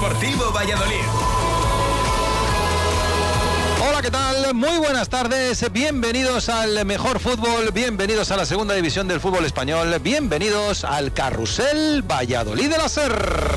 Deportivo Valladolid. Hola, ¿qué tal? Muy buenas tardes, bienvenidos al mejor fútbol, bienvenidos a la segunda división del fútbol español, bienvenidos al Carrusel Valladolid de la SER.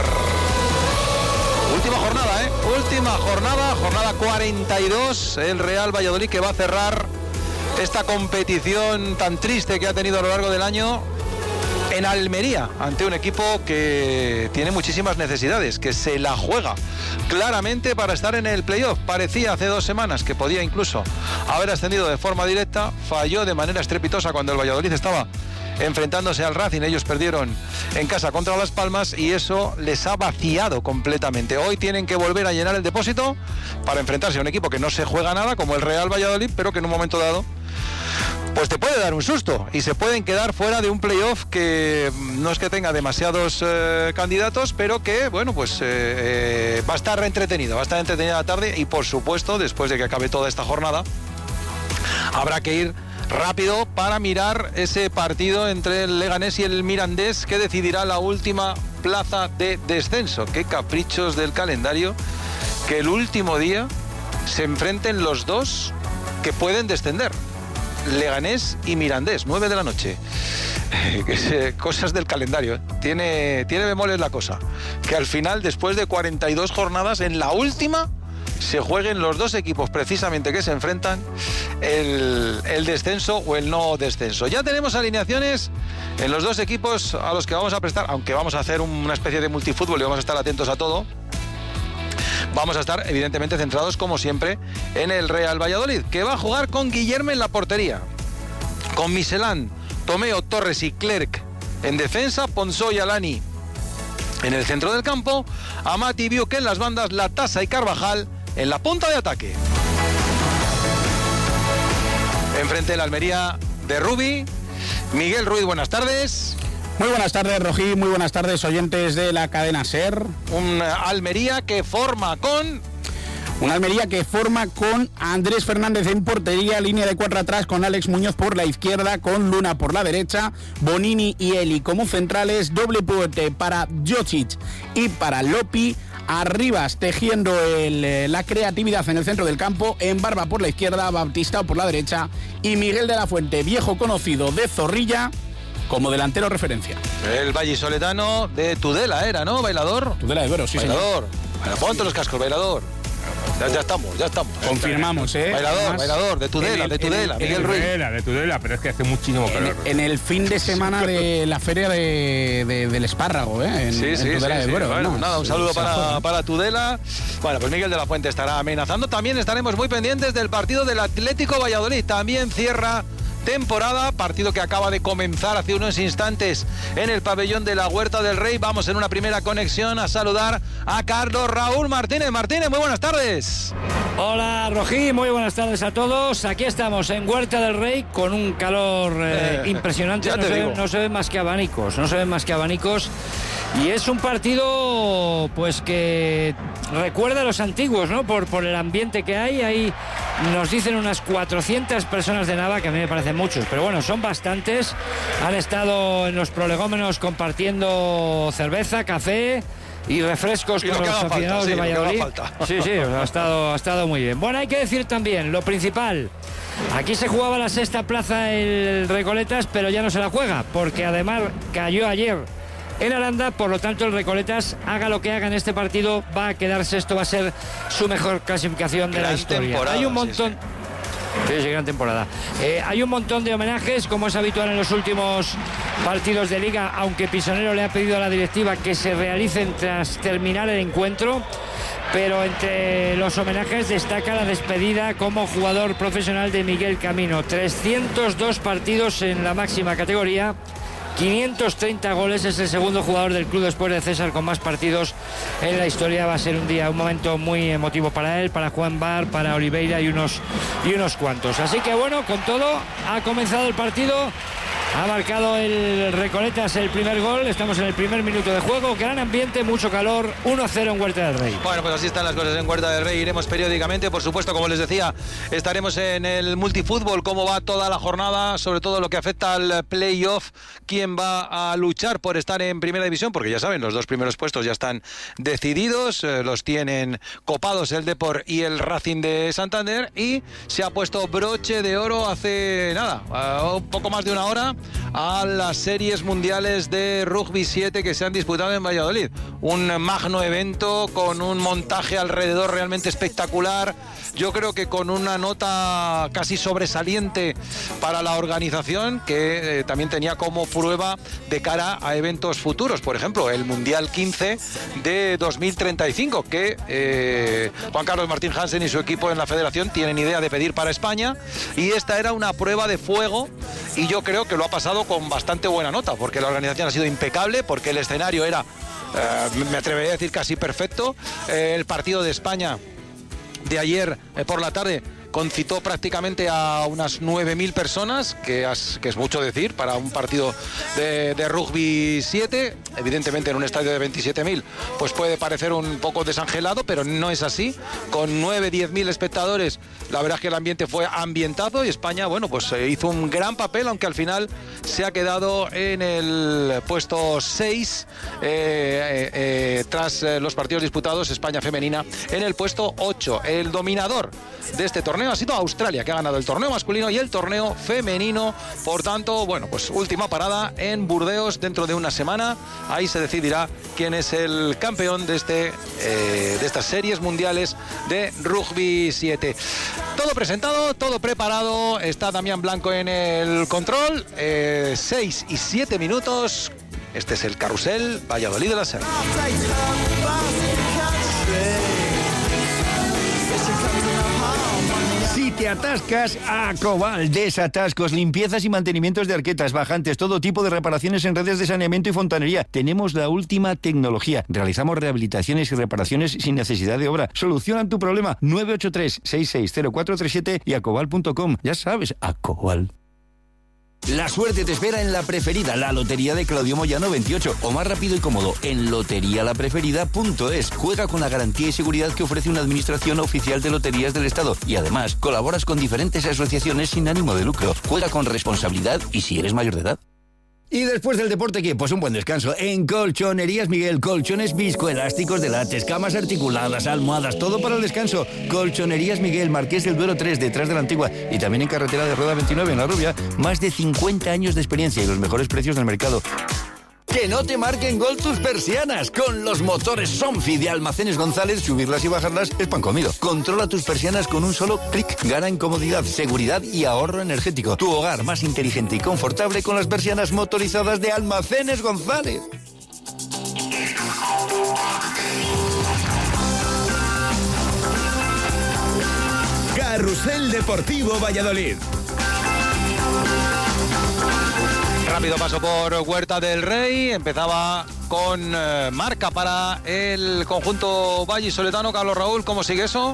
Última jornada, jornada 42, el Real Valladolid que va a cerrar esta competición tan triste que ha tenido a lo largo del año en Almería, ante un equipo que tiene muchísimas necesidades, que se la juega claramente para estar en el playoff. Parecía hace 2 semanas que podía incluso haber ascendido de forma directa, falló de manera estrepitosa cuando el Valladolid estaba enfrentándose al Racing. Ellos perdieron en casa contra Las Palmas y eso les ha vaciado completamente. Hoy tienen que volver a llenar el depósito para enfrentarse a un equipo que no se juega nada, como el Real Valladolid, pero que en un momento dado pues te puede dar un susto y se pueden quedar fuera de un playoff que no es que tenga demasiados candidatos, pero que, bueno, pues va a estar entretenida la tarde y, por supuesto, después de que acabe toda esta jornada, habrá que ir rápido para mirar ese partido entre el Leganés y el Mirandés que decidirá la última plaza de descenso. Qué caprichos del calendario que el último día se enfrenten los dos que pueden descender. Leganés y Mirandés, 9 de la noche. Cosas del calendario. Tiene bemoles la cosa. Que al final, después de 42 jornadas, en la última se jueguen los dos equipos precisamente que se enfrentan el descenso o el no descenso. Ya tenemos alineaciones en los dos equipos a los que vamos a prestar, aunque vamos a hacer una especie de multifútbol y vamos a estar atentos a todo. Vamos a estar evidentemente centrados como siempre en el Real Valladolid, que va a jugar con Guillermo en la portería, con Miselán, Tomeo, Torres y Clerc en defensa, Ponsó y Alani en el centro del campo, Amati, Biuk en las bandas, Latasa y Carvajal en la punta de ataque. Enfrente la Almería de Rubi, Miguel Ruiz, buenas tardes. Muy buenas tardes, Rojí, muy buenas tardes, oyentes de la cadena SER. Una Almería que forma con Andrés Fernández en portería, línea de 4 atrás con Alex Muñoz por la izquierda, con Luna por la derecha, Bonini y Eli como centrales, doble pivote para Jocic y para Lopi, Arribas tejiendo la creatividad en el centro del campo, en Barba por la izquierda, Baptistao por la derecha y Miguel de la Fuente, viejo conocido de Zorrilla, como delantero referencia. El vallisoletano de Tudela era, ¿no? Bailador. Tudela de Duero, sí, bailador. Señor. Ponte los cascos, bailador. Ya estamos. Confirmamos, Bailador, de Tudela, Miguel Ruiz. De Tudela, pero es que hace muchísimo calor. En el fin de semana de la feria del espárrago, en Tudela de Duero. Bueno, nada, un saludo para Tudela. Bueno, pues Miguel de la Fuente estará amenazando. También estaremos muy pendientes del partido del Atlético Valladolid. También cierra temporada, partido que acaba de comenzar hace unos instantes en el pabellón de la Huerta del Rey. Vamos en una primera conexión a saludar a Carlos Raúl Martínez. Martínez, muy buenas tardes. Hola, Rojí, muy buenas tardes a todos. Aquí estamos en Huerta del Rey con un calor impresionante. No se ven más que abanicos, y es un partido pues que recuerda a los antiguos, ¿no? Por el ambiente que hay. Ahí nos dicen unas 400 personas de Nava, que a mí me parecen muchos, pero bueno, son bastantes. Han estado en los prolegómenos compartiendo cerveza, café y refrescos con los aficionados de Valladolid. Sí, ha estado muy bien. Bueno, hay que decir también lo principal. Aquí se jugaba la sexta plaza el Recoletas, pero ya no se la juega, porque además cayó ayer en Aranda, por lo tanto el Recoletas, haga lo que haga en este partido, va a quedar sexto, va a ser su mejor clasificación de la historia. Hay un montón... Sí, gran temporada. Hay un montón de homenajes, como es habitual en los últimos partidos de Liga, aunque Pisonero le ha pedido a la directiva que se realicen tras terminar el encuentro. Pero entre los homenajes destaca la despedida como jugador profesional de Miguel Camino. 302 partidos en la máxima categoría, 530 goles, es el segundo jugador del club después de César con más partidos en la historia. Va a ser un momento muy emotivo para él, para Juan Bar, para Oliveira y unos cuantos. Así que bueno, con todo, ha comenzado el partido Ha marcado el Recoletas el primer gol. Estamos en el primer minuto de juego. Gran ambiente, mucho calor. 1-0 en Huerta del Rey. Bueno, pues así están las cosas en Huerta del Rey. Iremos periódicamente, por supuesto, como les decía, estaremos en el multifútbol, cómo va toda la jornada, sobre todo lo que afecta al playoff, quién va a luchar por estar en primera división, porque ya saben, los 2 primeros puestos ya están decididos, los tienen copados el Depor y el Racing de Santander, y se ha puesto broche de oro hace nada, un poco más de una hora, a las series mundiales de rugby 7 que se han disputado en Valladolid. Un magno evento con un montaje alrededor realmente espectacular. Yo creo que con una nota casi sobresaliente para la organización, que también tenía como prueba de cara a eventos futuros. Por ejemplo, el Mundial 15 de 2035, que Juan Carlos Martín Hansen y su equipo en la federación tienen idea de pedir para España. Y esta era una prueba de fuego, y yo creo que lo ha pasado con bastante buena nota, porque la organización ha sido impecable, porque el escenario era, me atrevería a decir, casi perfecto. El partido de España de ayer por la tarde concitó prácticamente a unas 9.000 personas, que es mucho decir para un partido de rugby 7. Evidentemente en un estadio de 27.000 pues puede parecer un poco desangelado, pero no es así. Con 9-10.000 espectadores, la verdad es que el ambiente fue ambientado, y España, bueno, pues hizo un gran papel, aunque al final se ha quedado en el puesto 6 tras los partidos disputados. España femenina en el puesto 8. El dominador de este torneo ha sido Australia, que ha ganado el torneo masculino y el torneo femenino. Por tanto, bueno, pues última parada en Burdeos dentro de una semana. Ahí se decidirá quién es el campeón de estas series mundiales de rugby 7. Todo presentado, todo preparado. Está Damián Blanco en el control. 6 y 7 minutos. Este es el Carrusel Valladolid de la Ser. Si te atascas, Acobal. Desatascos, limpiezas y mantenimientos de arquetas, bajantes, todo tipo de reparaciones en redes de saneamiento y fontanería. Tenemos la última tecnología. Realizamos rehabilitaciones y reparaciones sin necesidad de obra. Solucionan tu problema. 983-660437 y acobal.com. Ya sabes, Acobal. La suerte te espera en La Preferida, la lotería de Claudio Moyano 28, o más rápido y cómodo en loterialapreferida.es. Juega con la garantía y seguridad que ofrece una administración oficial de loterías del Estado, y además colaboras con diferentes asociaciones sin ánimo de lucro. Juega con responsabilidad y si eres mayor de edad. Y después del deporte, ¿qué? Pues un buen descanso. En Colchonerías Miguel, colchones viscoelásticos de látex, camas articuladas, almohadas, todo para el descanso. Colchonerías Miguel, Marqués del Duero 3, detrás de la Antigua, y también en Carretera de Rueda 29, en La Rubia. Más de 50 años de experiencia y los mejores precios del mercado. Que no te marquen gol tus persianas. Con los motores Somfi de Almacenes González, subirlas y bajarlas es pan comido. Controla tus persianas con un solo clic. Gana en comodidad, seguridad y ahorro energético. Tu hogar más inteligente y confortable con las persianas motorizadas de Almacenes González. Carrusel Deportivo Valladolid. Rápido paso por Huerta del Rey. Empezaba con marca para el conjunto vallisoletano. Carlos Raúl, ¿cómo sigue eso?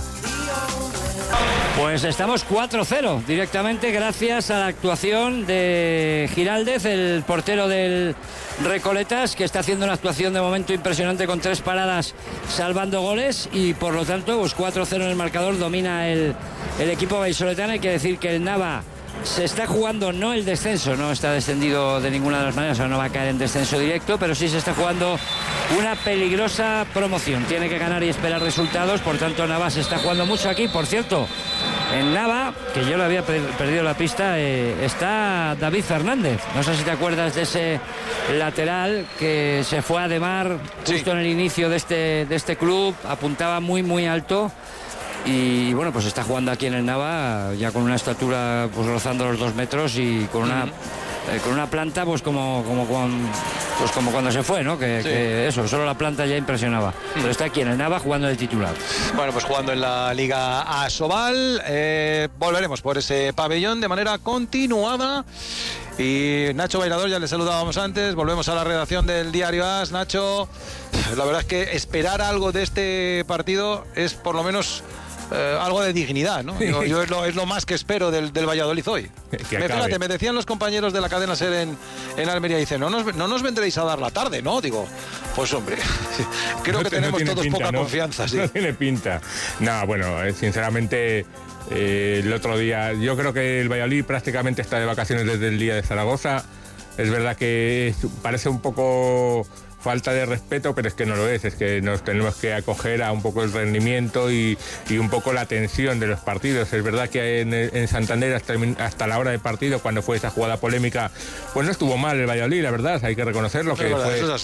Pues estamos 4-0 directamente gracias a la actuación de Giraldez, el portero del Recoletas, que está haciendo una actuación de momento impresionante con 3 paradas salvando goles, y por lo tanto pues 4-0 en el marcador. Domina el equipo vallisoletano. Hay que decir que el Nava se está jugando no el descenso, no está descendido de ninguna de las maneras, o no va a caer en descenso directo, pero sí se está jugando una peligrosa promoción. Tiene que ganar y esperar resultados, por tanto Nava se está jugando mucho aquí. Por cierto, en Nava, que yo le había perdido la pista, está David Fernández. No sé si te acuerdas de ese lateral que se fue a Demar justo en el inicio de este club, apuntaba muy muy alto. Y bueno, pues está jugando aquí en el Nava, ya con una estatura pues rozando los 2 metros, y con una planta pues como cuando se fue, ¿no? Que eso, solo la planta ya impresionaba. Pero está aquí en el Nava jugando de titular. Bueno, pues jugando en la Liga Asobal. Volveremos por ese pabellón de manera continuada. Y Nacho Bailador, ya le saludábamos antes. Volvemos a la redacción del Diario AS. Nacho, la verdad es que esperar algo de este partido es por lo menos algo de dignidad, ¿no? Yo es lo más que espero del Valladolid hoy. Fíjate, me decían los compañeros de la cadena SER en Almería, dicen, no nos vendréis a dar la tarde, ¿no? Digo, pues hombre, creo que tenemos todos pinta, poca confianza. Sí. No tiene pinta. No, bueno, sinceramente... el otro día, yo creo que el Valladolid prácticamente está de vacaciones desde el día de Zaragoza. Es verdad que parece un poco falta de respeto, pero es que no lo es que nos tenemos que acoger a un poco el rendimiento y un poco la tensión de los partidos. Es verdad que en Santander hasta la hora del partido, cuando fue esa jugada polémica, pues no estuvo mal el Valladolid, la verdad, hay que reconocerlo, que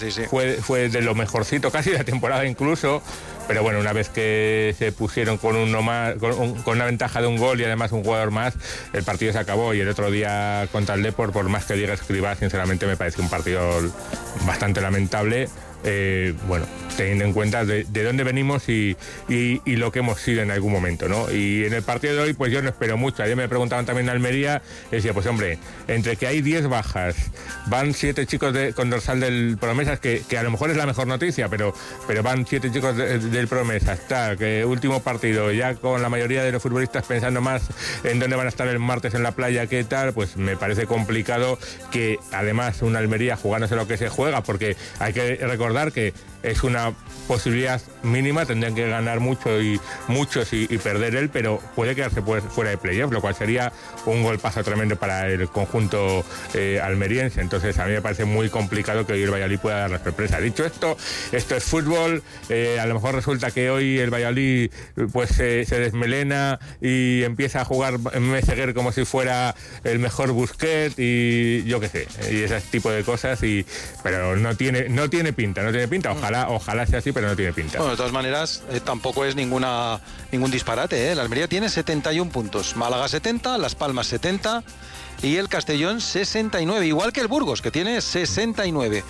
fue de lo mejorcito casi de la temporada incluso. Pero bueno, una vez que se pusieron con una ventaja de un gol y además un jugador más, el partido se acabó. Y el otro día contra el Depor, por más que diga Escribá, sinceramente me parece un partido bastante lamentable. Bueno, teniendo en cuenta de dónde venimos y lo que hemos sido en algún momento, ¿no? Y en el partido de hoy, pues yo no espero mucho. Ayer me preguntaban también en Almería, y decía, pues hombre, entre que hay 10 bajas, van 7 chicos con dorsal del Promesas, que a lo mejor es la mejor noticia, pero van 7 chicos del Promesas, está, que último partido, ya con la mayoría de los futbolistas pensando más en dónde van a estar el martes en la playa, qué tal, pues me parece complicado que además una Almería jugándose lo que se juega, porque hay que recordar que es una posibilidad mínima, tendrían que ganar muchos y perder él, pero puede quedarse fuera de playoff, lo cual sería un golpazo tremendo para el conjunto almeriense. Entonces a mí me parece muy complicado que hoy el Valladolid pueda dar la sorpresa. Dicho esto es fútbol, a lo mejor resulta que hoy el Valladolid pues se desmelena y empieza a jugar en Meseguer como si fuera el mejor Busquets y yo qué sé, y ese tipo de cosas, pero no tiene pinta. Ojalá sea así, pero no tiene pinta. Bueno, de todas maneras, tampoco es ningún disparate, ¿eh? La Almería tiene 71 puntos, Málaga 70, Las Palmas 70 y el Castellón 69, igual que el Burgos, que tiene 69.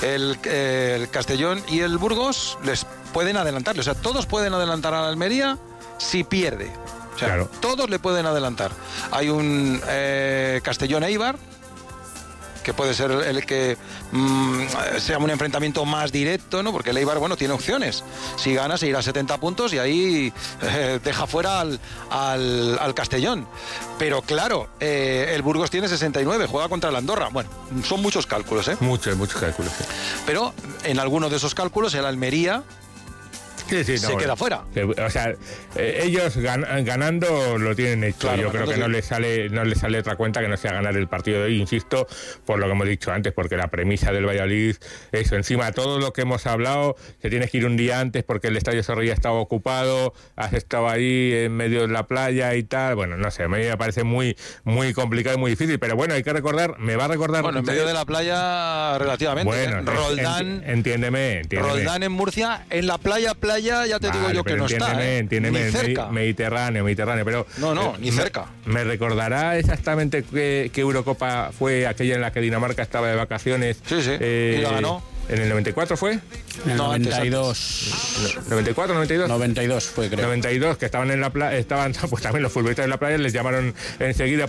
El Castellón y el Burgos les pueden adelantar, o sea, todos pueden adelantar a la Almería si pierde. O sea, claro, todos le pueden adelantar. Hay un Castellón-Eibar, que puede ser el que sea un enfrentamiento más directo, ¿no? Porque el Eibar, bueno, tiene opciones. Si gana, se irá a 70 puntos y ahí deja fuera al Castellón. Pero claro, el Burgos tiene 69, juega contra el Andorra. Bueno, son muchos cálculos, ¿eh? Muchos cálculos, sí. Pero en alguno de esos cálculos, el Almería se queda fuera. O sea, ellos ganando lo tienen hecho. Claro, yo creo que no les sale otra cuenta que no sea ganar el partido de hoy, insisto, por lo que hemos dicho antes, porque la premisa del Valladolid, eso, encima todo lo que hemos hablado, que tienes que ir un día antes porque el Estadio Zorrilla estaba ocupado, has estado ahí en medio de la playa y tal. Bueno, no sé, a mí me parece muy, muy complicado y muy difícil, pero bueno, hay que recordar, Bueno, en medio de la playa relativamente. Bueno, Roldán, entiéndeme. Roldán en Murcia, en la playa, ya te digo yo que no está. Entiéndeme, ni cerca. Mediterráneo, pero... No, ni cerca. ¿Me recordará exactamente qué Eurocopa fue aquella en la que Dinamarca estaba de vacaciones? Sí, y la ganó. ¿En el 94 fue? En el 92. ¿94, 92? 92 fue, creo. 92, que estaban en la playa, pues también los futbolistas en la playa les llamaron enseguida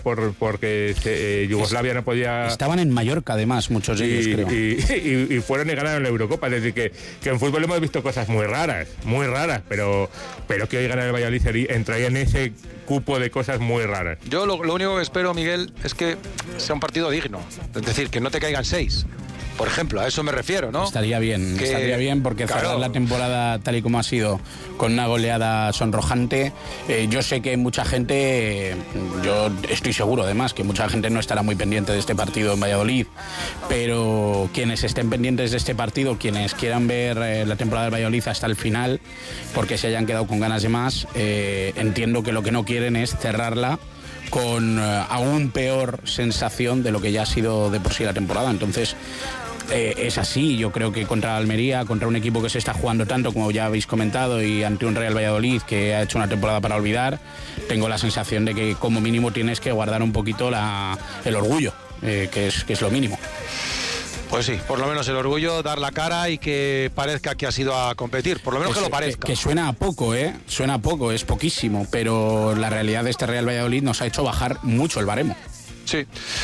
porque Yugoslavia no podía... Estaban en Mallorca, además, muchos de ellos, creo. Y fueron y ganaron la Eurocopa. Es decir, que en fútbol hemos visto cosas muy raras, pero que hoy ganar el Valladolid entraría en ese cupo de cosas muy raras. Yo lo único que espero, Miguel, es que seusea un partido digno. Es decir, que no te caigan 6. Por ejemplo, a eso me refiero, ¿no? Estaría bien porque cerrar la temporada tal y como ha sido, con una goleada sonrojante. Yo sé que mucha gente, yo estoy seguro además, que mucha gente no estará muy pendiente de este partido en Valladolid, pero quienes estén pendientes de este partido, quienes quieran ver la temporada del Valladolid hasta el final, porque se hayan quedado con ganas de más, entiendo que lo que no quieren es cerrarla con aún peor sensación de lo que ya ha sido de por sí la temporada. Entonces es así, yo creo que contra Almería, contra un equipo que se está jugando tanto, como ya habéis comentado, y ante un Real Valladolid que ha hecho una temporada para olvidar, tengo la sensación de que como mínimo tienes que guardar un poquito el orgullo, que es lo mínimo. Pues sí, por lo menos el orgullo, dar la cara y que parezca que has ido a competir, por lo menos que lo parezca. Que suena a poco, suena a poco, es poquísimo, pero la realidad de este Real Valladolid nos ha hecho bajar mucho el baremo. Sí,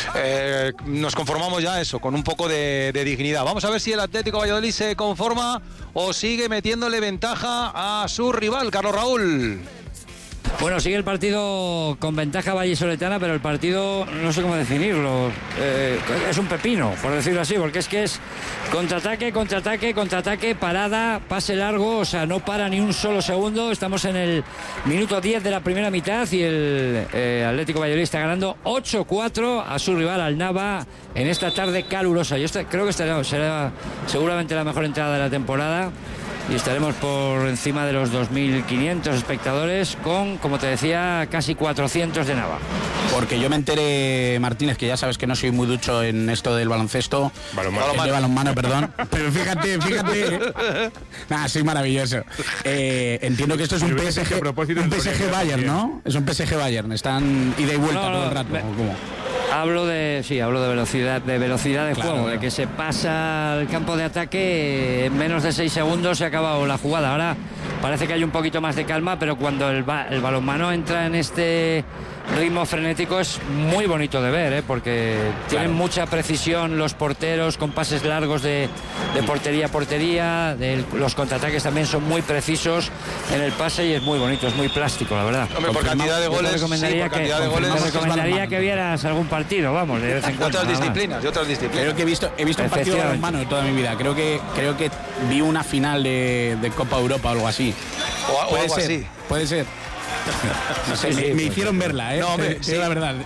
nos conformamos ya eso, con un poco de dignidad. Vamos a ver si el Atlético Valladolid se conforma o sigue metiéndole ventaja a su rival, Carlos Raúl. Bueno, sigue el partido con ventaja vallisoletana, pero el partido no sé cómo definirlo. Es un pepino, por decirlo así, porque es contraataque, parada, pase largo, o sea, no para ni un solo segundo. Estamos en el minuto 10 de la primera mitad y el Atlético Valladolid está ganando 8-4 a su rival, al Nava, en esta tarde calurosa. Yo creo que será seguramente la mejor entrada de la temporada. Y estaremos por encima de los 2.500 espectadores con, como te decía, casi 400 de Nava. Porque yo me enteré, Martínez, que ya sabes que no soy muy ducho en esto del baloncesto. Balonmano, perdón. Pero fíjate. Nada, soy maravilloso. Entiendo que esto es un PSG Bayern, ¿no? Es un PSG Bayern. Están ida y vuelta todo el rato. ¿Cómo? Hablo de velocidad de juego, de que se pasa al campo de ataque en menos de 6 segundos se ha acabado la jugada. Ahora parece que hay un poquito más de calma, pero cuando el balonmano entra en este ritmo frenético es muy bonito de ver, porque tienen mucha precisión los porteros, con pases largos de portería a portería. Los contraataques también son muy precisos en el pase y es muy bonito, es muy plástico, la verdad. Hombre, por cantidad de goles, te recomendaría que vieras algún partido, vamos, de vez en cuando. De otras disciplinas. Creo que he visto un partido de balonmano de toda mi vida. Creo que vi una final de Copa Europa o algo así. O algo así. Puede ser. No sé, me hicieron verla, No, hombre, sí, la verdad.